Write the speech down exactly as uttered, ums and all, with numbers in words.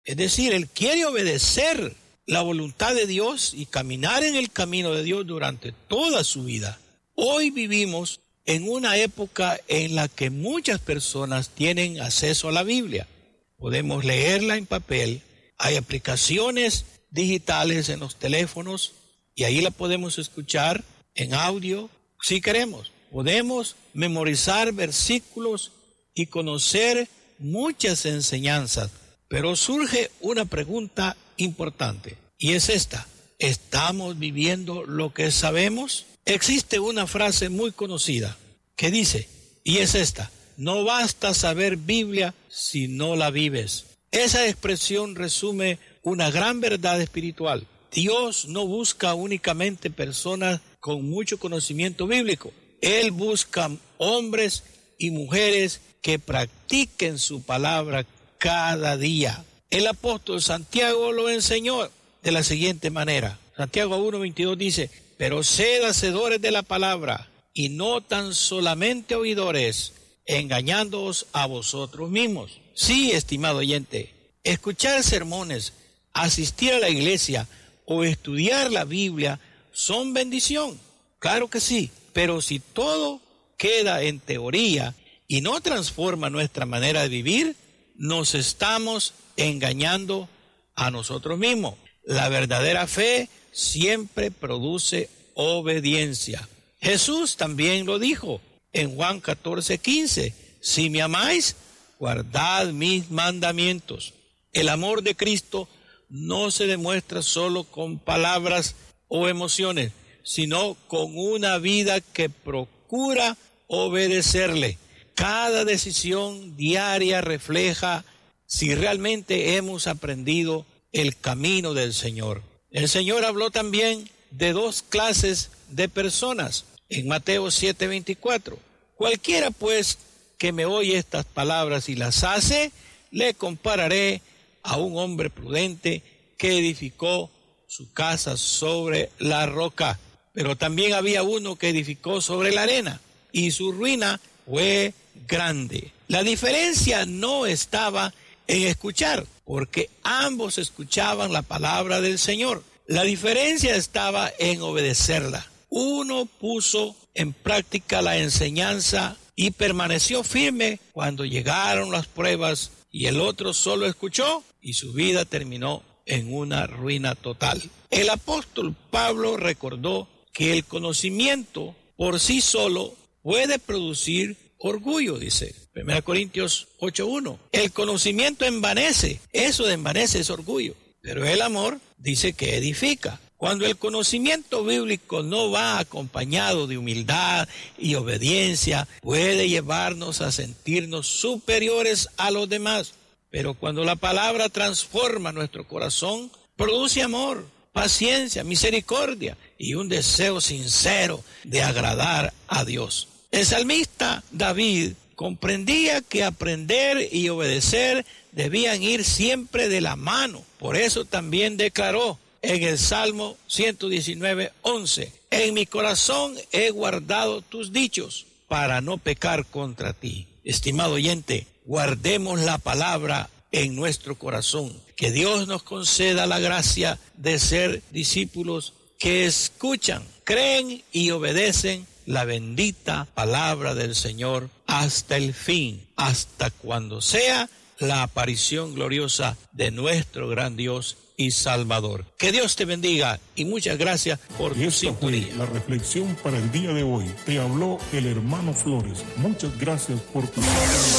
Es decir, él quiere obedecer la voluntad de Dios y caminar en el camino de Dios durante toda su vida. Hoy vivimos en una época en la que muchas personas tienen acceso a la Biblia. Podemos leerla en papel, hay aplicaciones digitales en los teléfonos y ahí la podemos escuchar en audio si queremos. Podemos memorizar versículos y conocer muchas enseñanzas, pero surge una pregunta importante y es esta: ¿estamos viviendo lo que sabemos? Existe una frase muy conocida que dice, y es esta: no basta saber Biblia si no la vives. Esa expresión resume una gran verdad espiritual. Dios no busca únicamente personas con mucho conocimiento bíblico. Él busca hombres y mujeres que practiquen su palabra cada día. El apóstol Santiago lo enseñó de la siguiente manera. Santiago uno veintidós dice, pero sed hacedores de la palabra y no tan solamente oidores, engañándoos a vosotros mismos. Sí, estimado oyente, escuchar sermones, asistir a la iglesia o estudiar la Biblia son bendición. Claro que sí, pero si todo queda en teoría y no transforma nuestra manera de vivir, nos estamos engañando a nosotros mismos. La verdadera fe siempre produce obediencia. Jesús también lo dijo en Juan catorce quince, si me amáis, guardad mis mandamientos. El amor de Cristo no se demuestra solo con palabras o emociones, sino con una vida que procura obedecerle. Cada decisión diaria refleja si realmente hemos aprendido el camino del Señor. El Señor habló también de dos clases de personas en Mateo siete veinticuatro. Cualquiera pues que me oye estas palabras y las hace, le compararé a un hombre prudente que edificó su casa sobre la roca. Pero también había uno que edificó sobre la arena y su ruina fue grande. La diferencia no estaba en escuchar, porque ambos escuchaban la palabra del Señor. La diferencia estaba en obedecerla. Uno puso en práctica la enseñanza y permaneció firme cuando llegaron las pruebas, y el otro solo escuchó y su vida terminó en una ruina total. El apóstol Pablo recordó que el conocimiento por sí solo puede producir orgullo, dice primera Corintios ocho uno. El conocimiento envanece, eso de envanece es orgullo, pero el amor dice que edifica. Cuando el conocimiento bíblico no va acompañado de humildad y obediencia, puede llevarnos a sentirnos superiores a los demás. Pero cuando la palabra transforma nuestro corazón, produce amor, paciencia, misericordia y un deseo sincero de agradar a Dios. El salmista David comprendía que aprender y obedecer debían ir siempre de la mano. Por eso también declaró en el Salmo ciento diecinueve, once, en mi corazón he guardado tus dichos para no pecar contra ti. Estimado oyente, guardemos la palabra en nuestro corazón. Que Dios nos conceda la gracia de ser discípulos que escuchan, creen y obedecen la bendita palabra del Señor hasta el fin, hasta cuando sea la aparición gloriosa de nuestro gran Dios y Salvador. Que Dios te bendiga y muchas gracias por tu sintonía. Esta fue la reflexión para el día de hoy. Te habló el hermano Flores. Muchas gracias por tu